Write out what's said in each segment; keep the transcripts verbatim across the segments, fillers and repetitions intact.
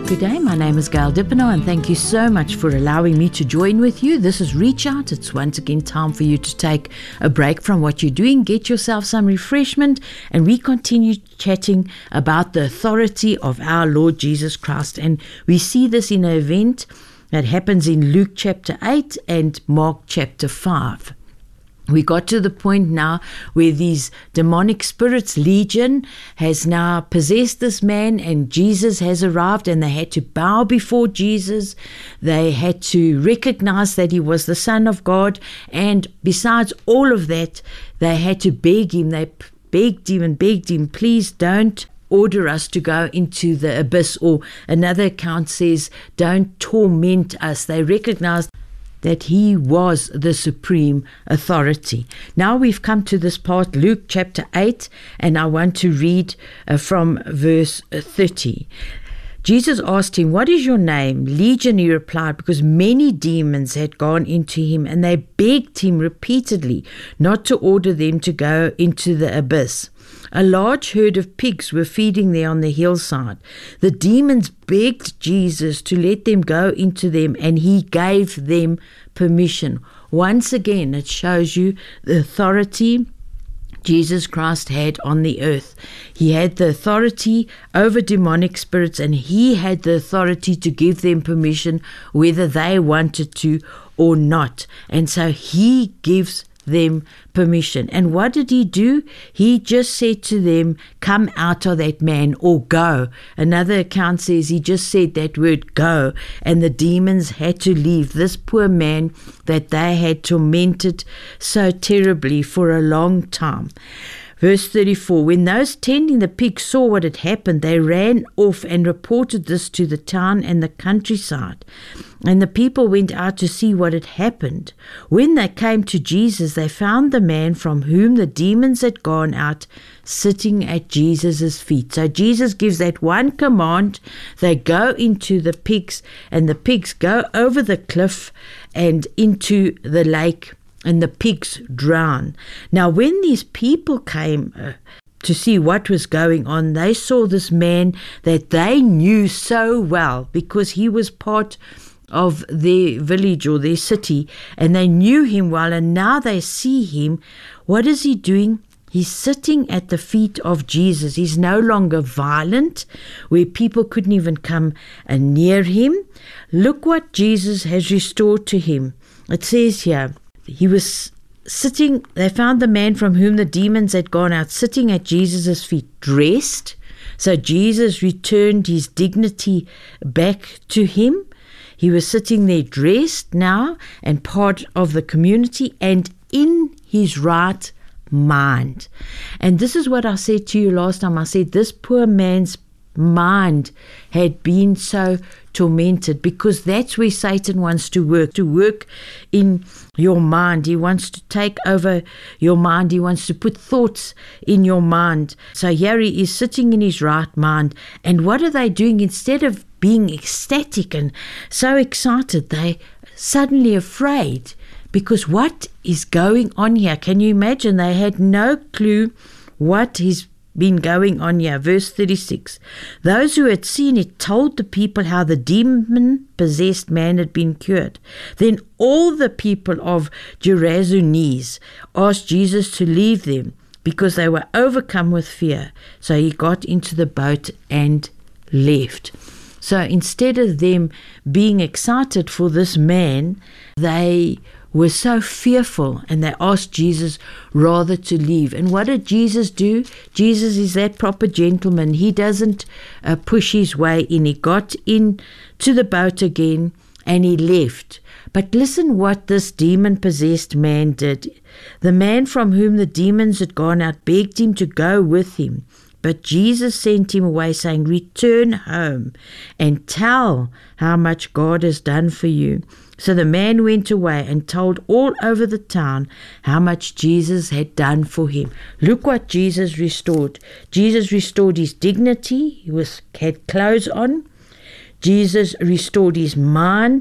Good day, my name is Gail Dippenaar and thank you so much for allowing me to join with you. This is Reach Out. It's once again time for you to take a break from what you're doing, get yourself some refreshment, and we continue chatting about the authority of our Lord Jesus Christ. And we see this in an event that happens in Luke chapter eight and Mark chapter five. We got to the point now where these demonic spirits, Legion, has now possessed this man, and Jesus has arrived, and they had to bow before Jesus. They had to recognize that he was the Son of God, and besides all of that, they had to beg him. They begged him and begged him, please don't order us to go into the abyss, or another account says, don't torment us. They recognized that he was the supreme authority. Now we've come to this part, Luke chapter eight, and I want to read uh, from verse thirty. Jesus asked him, what is your name? Legion, he replied, because many demons had gone into him, and they begged him repeatedly not to order them to go into the abyss. A large herd of pigs were feeding there on the hillside. The demons begged Jesus to let them go into them, and he gave them permission. Once again, it shows you the authority Jesus Christ had on the earth. He had the authority over demonic spirits, and he had the authority to give them permission whether they wanted to or not. And so he gives them permission. And what did he do? He just said to them, come out of that man, or go. Another account says he just said that word, go, and the demons had to leave this poor man that they had tormented so terribly for a long time. Verse thirty-four, when those tending the pigs saw what had happened, they ran off and reported this to the town and the countryside. And the people went out to see what had happened. When they came to Jesus, they found the man from whom the demons had gone out sitting at Jesus' feet. So Jesus gives that one command. They go into the pigs, and the pigs go over the cliff and into the lake, and the pigs drown. Now, when these people came uh, to see what was going on, they saw this man that they knew so well because he was part of their village or their city, and they knew him well, and now they see him. What is he doing? He's sitting at the feet of Jesus. He's no longer violent, where people couldn't even come uh, near him. Look what Jesus has restored to him. It says here, he was sitting, they found the man from whom the demons had gone out sitting at Jesus' feet, dressed. So Jesus returned his dignity back to him. He was sitting there dressed now and part of the community and in his right mind. And this is what I said to you last time. I said this poor man's mind had been so tormented, because that's where Satan wants to work, to work in your mind. He wants to take over your mind. He wants to put thoughts in your mind. So here he is sitting in his right mind. And what are they doing? Instead of being ecstatic and so excited, they suddenly afraid, because what is going on here? Can you imagine? They had no clue what is been going on here. Verse thirty-six, those who had seen it told the people how the demon-possessed man had been cured. Then all the people of Gerasenes asked Jesus to leave them, because they were overcome with fear. So he got into the boat and left. So instead of them being excited for this man, they were so fearful, and they asked Jesus rather to leave. And what did Jesus do? Jesus is that proper gentleman. He doesn't uh, push his way in. He got into the boat again and he left. But listen what this demon-possessed man did. The man from whom the demons had gone out begged him to go with him. But Jesus sent him away, saying, return home and tell how much God has done for you. So the man went away and told all over the town how much Jesus had done for him. Look what Jesus restored. Jesus restored his dignity. He was had clothes on. Jesus restored his mind.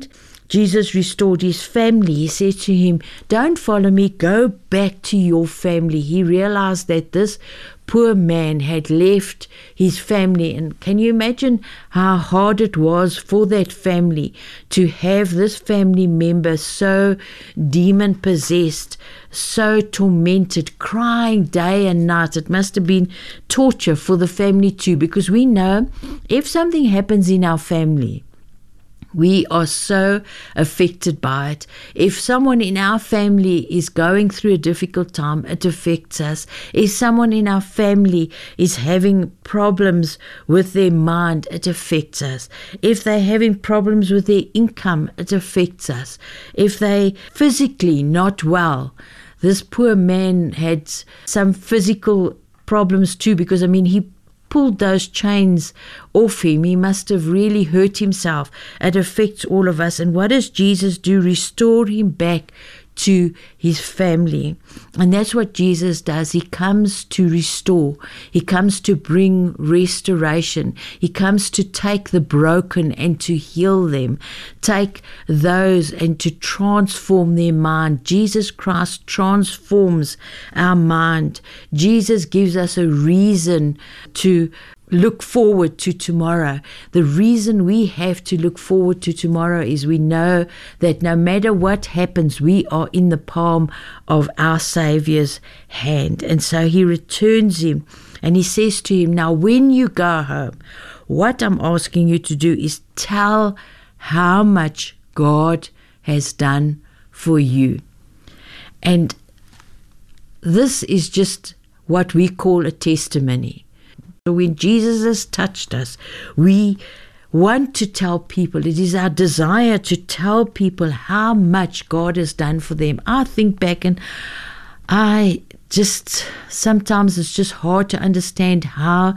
Jesus restored his family. He said to him, don't follow me, go back to your family. He realized that this poor man had left his family. And can you imagine how hard it was for that family to have this family member so demon-possessed, so tormented, crying day and night? It must have been torture for the family too, because we know if something happens in our family, we are so affected by it. If someone in our family is going through a difficult time, it affects us. If someone in our family is having problems with their mind, it affects us. If they're having problems with their income, it affects us. If they're physically not well, this poor man had some physical problems too, because, I mean, he pulled those chains off him. He must have really hurt himself. It affects all of us. And what does Jesus do? Restore him back to his family. And that's what Jesus does. He comes to restore. He comes to bring restoration. He comes to take the broken and to heal them, take those and to transform their mind. Jesus Christ transforms our mind. Jesus gives us a reason to look forward to tomorrow. The reason we have to look forward to tomorrow is we know that no matter what happens, we are in the palm of our Savior's hand. And so he returns him and he says to him, now when you go home, what I'm asking you to do is tell how much God has done for you. And this is just what we call a testimony. So when Jesus has touched us, we want to tell people, it is our desire to tell people how much God has done for them. I think back and I just, sometimes it's just hard to understand how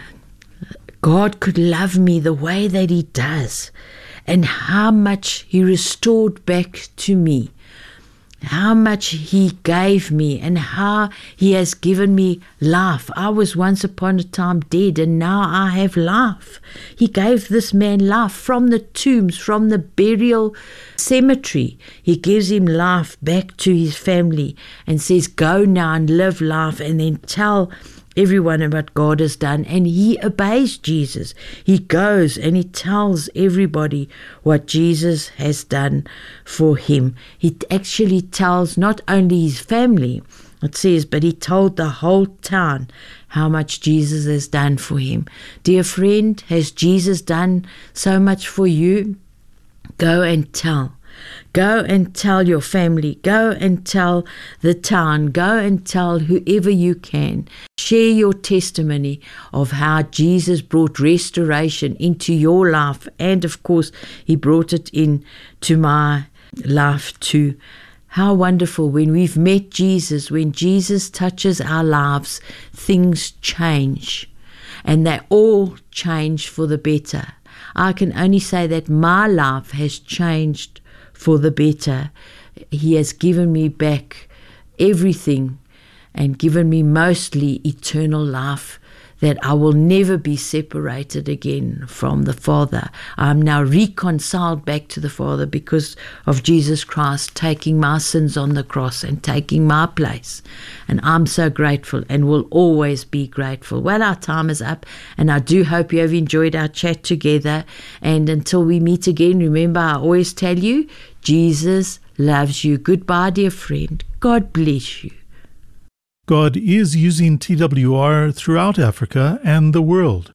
God could love me the way that he does, and how much he restored back to me, how much he gave me, and how he has given me life. I was once upon a time dead, and now I have life. He gave this man life from the tombs, from the burial cemetery. He gives him life back to his family and says, go now and live life, and then tell everyone about God has done. And he obeys Jesus. He goes and he tells everybody what Jesus has done for him. He actually tells not only his family, it says, but he told the whole town how much Jesus has done for him. Dear friend, has Jesus done so much for you? Go and tell. Go and tell your family. Go and tell the town. Go and tell whoever you can. Share your testimony of how Jesus brought restoration into your life. And of course, he brought it into my life too. How wonderful when we've met Jesus, when Jesus touches our lives, things change. And they all change for the better. I can only say that my life has changed for the better. He has given me back everything and given me mostly eternal life, that I will never be separated again from the Father. I'm now reconciled back to the Father because of Jesus Christ taking my sins on the cross and taking my place. And I'm so grateful and will always be grateful. Well, our time is up, and I do hope you have enjoyed our chat together. And until we meet again, remember, I always tell you, Jesus loves you. Goodbye, dear friend. God bless you. God is using T W R throughout Africa and the world.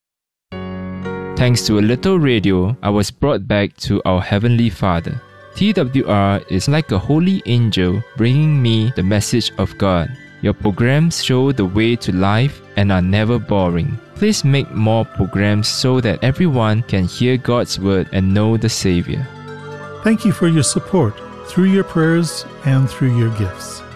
Thanks to a little radio, I was brought back to our Heavenly Father. T W R is like a holy angel bringing me the message of God. Your programs show the way to life and are never boring. Please make more programs so that everyone can hear God's word and know the Savior. Thank you for your support through your prayers and through your gifts.